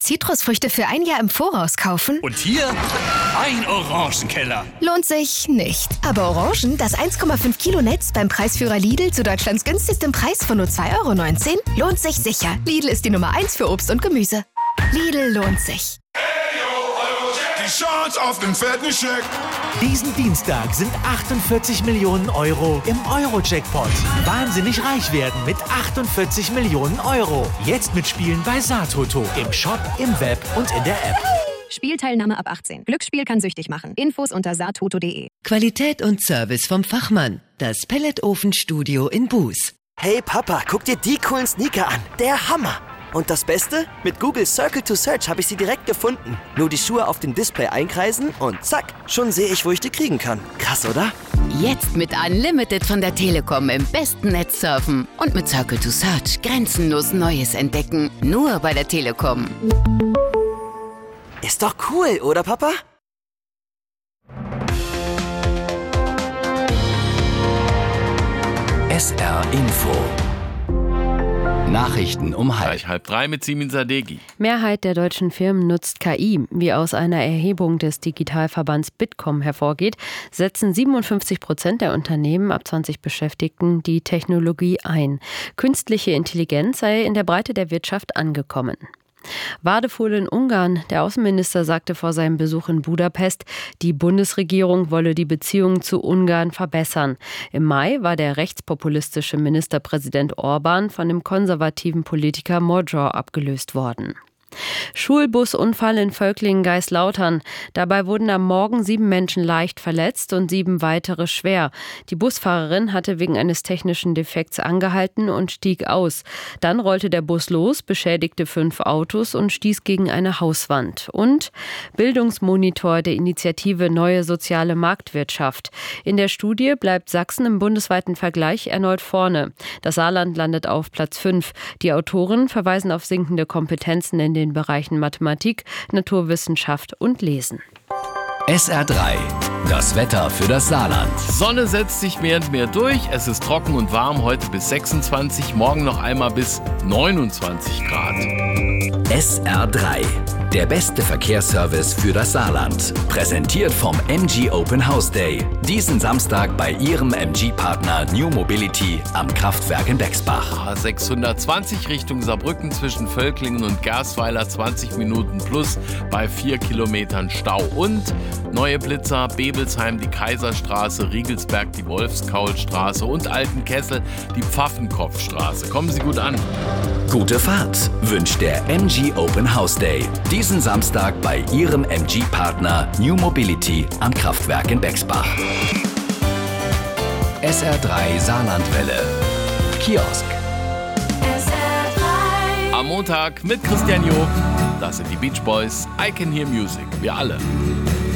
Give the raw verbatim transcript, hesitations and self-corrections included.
Zitrusfrüchte für ein Jahr im Voraus kaufen? Und hier ein Orangenkeller. Lohnt sich nicht. Aber Orangen, das eins Komma fünf Kilo Netz beim Preisführer Lidl zu Deutschlands günstigstem Preis von nur zwei Euro neunzehn, lohnt sich sicher. Lidl ist die Nummer eins für Obst und Gemüse. Lidl lohnt sich. Die Chance auf den fetten Scheck. Diesen Dienstag sind achtundvierzig Millionen Euro im Euro-Jackpot. Wahnsinnig reich werden mit achtundvierzig Millionen Euro. Jetzt mitspielen bei Satoto. Im Shop, im Web und in der App. Spielteilnahme ab achtzehn. Glücksspiel kann süchtig machen. Infos unter satoto punkt de. Qualität und Service vom Fachmann. Das Pelletofenstudio in Buß. Hey Papa, guck dir die coolen Sneaker an. Der Hammer. Und das Beste? Mit Google Circle to Search habe ich sie direkt gefunden. Nur die Schuhe auf dem Display einkreisen und zack, schon sehe ich, wo ich die kriegen kann. Krass, oder? Jetzt mit Unlimited von der Telekom im besten Netz surfen. Und mit Circle to Search grenzenlos Neues entdecken. Nur bei der Telekom. Ist doch cool, oder Papa? S R Info. Nachrichten um halb. Gleich halb drei mit Simin Sadeghi. Mehrheit der deutschen Firmen nutzt K I. Wie aus einer Erhebung des Digitalverbands Bitkom hervorgeht, setzen siebenundfünfzig Prozent der Unternehmen ab zwanzig Beschäftigten die Technologie ein. Künstliche Intelligenz sei in der Breite der Wirtschaft angekommen. Wadefuhl in Ungarn. Der Außenminister sagte vor seinem Besuch in Budapest, die Bundesregierung wolle die Beziehungen zu Ungarn verbessern. Im Mai war der rechtspopulistische Ministerpräsident Orban von dem konservativen Politiker Magyar abgelöst worden. Schulbusunfall in Völklingen-Geislautern. Dabei wurden am Morgen sieben Menschen leicht verletzt und sieben weitere schwer. Die Busfahrerin hatte wegen eines technischen Defekts angehalten und stieg aus. Dann rollte der Bus los, beschädigte fünf Autos und stieß gegen eine Hauswand. Und Bildungsmonitor der Initiative Neue Soziale Marktwirtschaft. In der Studie bleibt Sachsen im bundesweiten Vergleich erneut vorne. Das Saarland landet auf Platz fünf. Die Autoren verweisen auf sinkende Kompetenzen in den Bereichen Mathematik, Naturwissenschaft und Lesen. S R drei. Das Wetter für das Saarland. Sonne setzt sich mehr und mehr durch. Es ist trocken und warm, heute bis sechsundzwanzig, morgen noch einmal bis neunundzwanzig Grad. S R drei. Der beste Verkehrsservice für das Saarland. Präsentiert vom M G Open House Day. Diesen Samstag bei Ihrem M G-Partner New Mobility am Kraftwerk in Bexbach. sechshundertzwanzig Richtung Saarbrücken zwischen Völklingen und Gersweiler, zwanzig Minuten plus bei vier Kilometern Stau. Und neue Blitzer, Bebelsheim, die Kaiserstraße, Riegelsberg, die Wolfskaulstraße und Altenkessel, die Pfaffenkopfstraße. Kommen Sie gut an. Gute Fahrt wünscht der M G Open House Day. Diesen Samstag bei Ihrem M G-Partner New Mobility am Kraftwerk in Bexbach. S R drei Saarlandwelle. Kiosk. S R drei. Am Montag mit Christian Job. Das sind die Beach Boys. I Can Hear Music. Wir alle.